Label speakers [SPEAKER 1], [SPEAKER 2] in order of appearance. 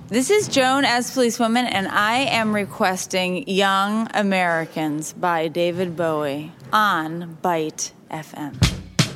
[SPEAKER 1] This is Joan as Policewoman, and I am requesting Young Americans by David Bowie on Byte FM.